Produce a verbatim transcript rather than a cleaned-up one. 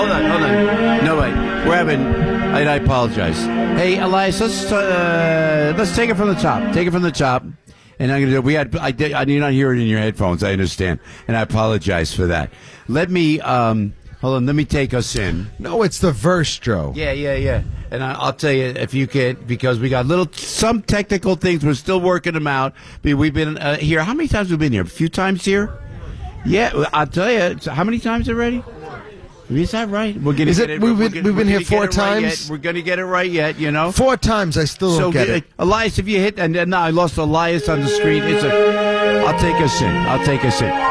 Hold on, hold on. No, wait. We're having. I, I apologize. Hey, Elias, let's uh, let's take it from the top. Take it from the top. And I'm gonna do. We had. I did. I did not hear it in your headphones. I understand, and I apologize for that. Let me. Um, hold on. Let me take us in. No, it's the verse, Joe. Yeah, yeah, yeah. And I, I'll tell you if you can, because we got little some technical things. We're still working them out. But we've been uh, here. How many times have we been here? A few times here. Yeah, I'll tell you. How many times already? Is that right? We're gonna Is get it? it We've we're been, gonna, we've been we're here four gonna get it right times. yet. We're going to get it right yet, you know? Four times. I still don't so, get uh, it. Elias, if you hit, and now I lost Elias on the screen. It's a. I'll take us in. I'll take us in.